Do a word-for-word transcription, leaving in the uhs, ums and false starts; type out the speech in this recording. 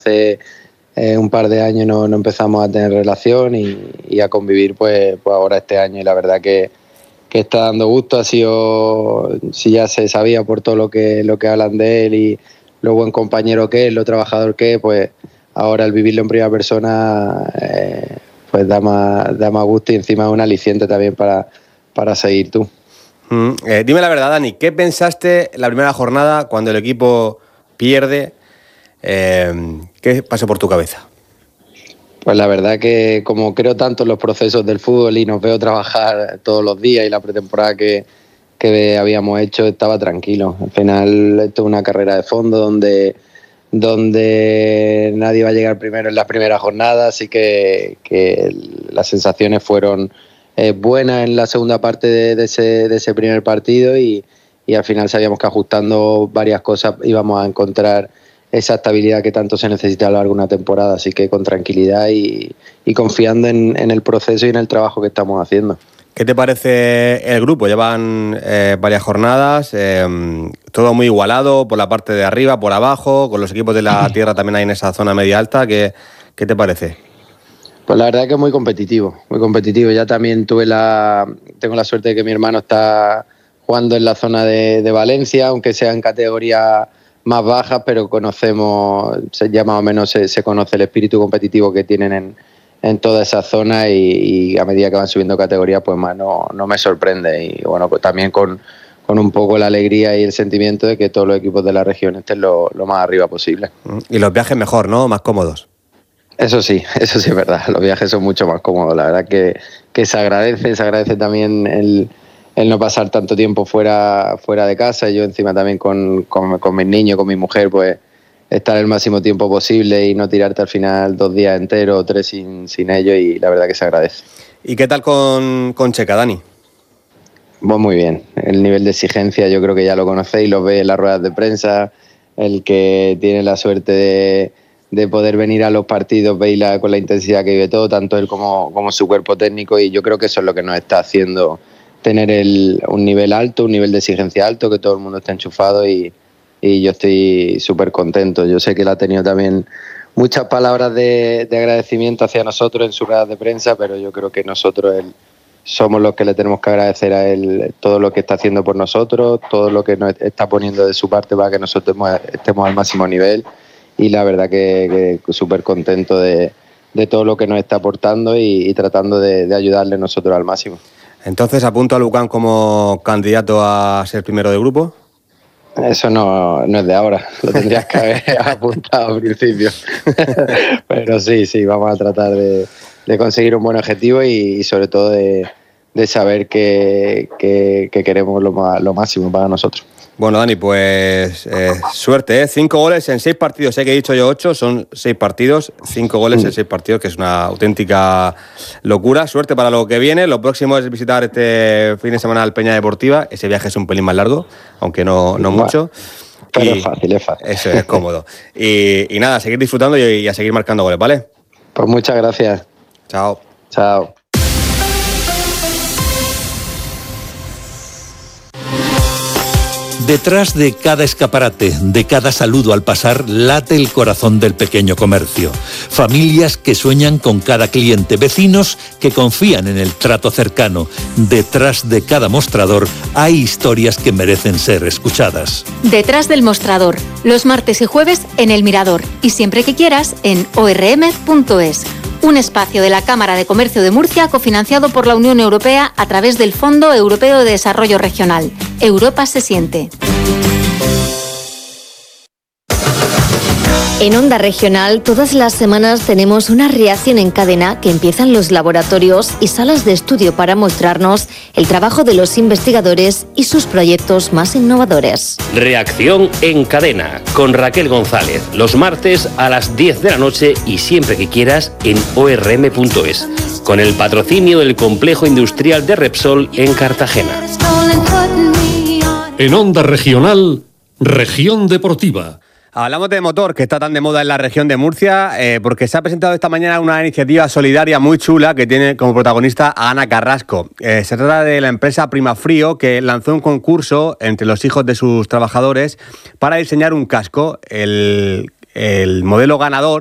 hace eh, un par de años no, no empezamos a tener relación y, y a convivir pues, pues ahora este año, y la verdad que, que está dando gusto. Ha sido, si ya se sabía por todo lo que, lo que hablan de él y lo buen compañero que es, lo trabajador que es, pues ahora el vivirlo en primera persona eh, pues da más, da más gusto, y encima es un aliciente también para, para seguir tú. Mm, eh, dime la verdad, Dani, ¿qué pensaste la primera jornada cuando el equipo pierde? Eh, ¿Qué pasó por tu cabeza? Pues la verdad que como creo tanto en los procesos del fútbol y nos veo trabajar todos los días, y la pretemporada que, que habíamos hecho, estaba tranquilo. Al final esto es una carrera de fondo donde, donde nadie va a llegar primero en las primeras jornadas, así que, que las sensaciones fueron eh, buenas en la segunda parte de, de, ese, de ese primer partido, y, y al final sabíamos que ajustando varias cosas íbamos a encontrar esa estabilidad que tanto se necesita a lo largo de una temporada, así que con tranquilidad y, y confiando en, en el proceso y en el trabajo que estamos haciendo. ¿Qué te parece el grupo? Llevan eh, varias jornadas, eh, todo muy igualado, por la parte de arriba, por abajo, con los equipos de la tierra también hay en esa zona media alta. ¿Qué, qué te parece? Pues la verdad que es muy competitivo, muy competitivo. Ya también tuve la, tengo la suerte de que mi hermano está jugando en la zona de, de Valencia, aunque sea en categoría más bajas, pero conocemos, ya más o menos se, se conoce el espíritu competitivo que tienen en, en toda esa zona, y, y a medida que van subiendo categorías, pues más no, no me sorprende. Y bueno, pues también con, con un poco la alegría y el sentimiento de que todos los equipos de la región estén lo, lo más arriba posible. Y los viajes mejor, ¿no? Más cómodos. Eso sí, eso sí es verdad. Los viajes son mucho más cómodos. La verdad que, que se agradece, se agradece también el el no pasar tanto tiempo fuera, fuera de casa. Y yo encima también con, con, con mis niños, con mi mujer, pues estar el máximo tiempo posible y no tirarte al final dos días enteros o tres sin, sin ellos, y la verdad que se agradece. ¿Y qué tal con, con Checa, Dani? Pues muy bien. El nivel de exigencia yo creo que ya lo conocéis, lo veis en las ruedas de prensa. El que tiene la suerte de, de poder venir a los partidos, veis la, con la intensidad que vive todo, tanto él como, como su cuerpo técnico, y yo creo que eso es lo que nos está haciendo tener el, un nivel alto, un nivel de exigencia alto, que todo el mundo está enchufado, y, y yo estoy súper contento. Yo sé que él ha tenido también muchas palabras de, de agradecimiento hacia nosotros en sus ruedas de prensa, pero yo creo que nosotros él, somos los que le tenemos que agradecer a él todo lo que está haciendo por nosotros, todo lo que nos está poniendo de su parte para que nosotros estemos al máximo nivel, y la verdad que, que súper contento de, de todo lo que nos está aportando y, y tratando de, de ayudarle nosotros al máximo. Entonces, ¿apunto a Lucan como candidato a ser primero de grupo? Eso no, no es de ahora, lo tendrías que haber apuntado al principio. Pero sí, sí, vamos a tratar de, de conseguir un buen objetivo, y, y sobre todo de, de saber que, que, que queremos lo, más, lo máximo para nosotros. Bueno, Dani, pues eh, suerte, ¿eh? Cinco goles en seis partidos. Sé que he dicho yo ocho, son seis partidos. Cinco goles en seis partidos, que es una auténtica locura. Suerte para lo que viene. Lo próximo es visitar este fin de semana al Peña Deportiva. Ese viaje es un pelín más largo, aunque no, no mucho. Pero y es fácil, es fácil. Eso es cómodo. Y, y nada, a seguir disfrutando y, y a seguir marcando goles, ¿vale? Pues muchas gracias. Chao. Chao. Detrás de cada escaparate, de cada saludo al pasar, late el corazón del pequeño comercio. Familias que sueñan con cada cliente, vecinos que confían en el trato cercano. Detrás de cada mostrador hay historias que merecen ser escuchadas. Detrás del mostrador, los martes y jueves en El Mirador, y siempre que quieras en o r m punto es. Un espacio de la Cámara de Comercio de Murcia cofinanciado por la Unión Europea a través del Fondo Europeo de Desarrollo Regional. Europa se siente. En Onda Regional, todas las semanas tenemos una reacción en cadena que empiezan los laboratorios y salas de estudio para mostrarnos el trabajo de los investigadores y sus proyectos más innovadores. Reacción en cadena con Raquel González, los martes a las diez de la noche y siempre que quieras en o r m punto es, con el patrocinio del Complejo Industrial de Repsol en Cartagena. En Onda Regional, Región Deportiva. Hablamos de motor, que está tan de moda en la región de Murcia, eh, porque se ha presentado esta mañana una iniciativa solidaria muy chula que tiene como protagonista a Ana Carrasco. Eh, se trata de la empresa Primafrío, que lanzó un concurso entre los hijos de sus trabajadores para diseñar un casco, el el modelo ganador